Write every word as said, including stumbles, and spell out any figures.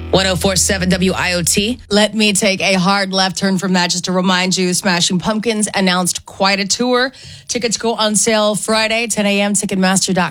one oh four point seven W I O T. Let me take a hard left turn from that just to remind you, Smashing Pumpkins announced quite a tour. Tickets go on sale Friday, ten a.m., Ticketmaster dot com.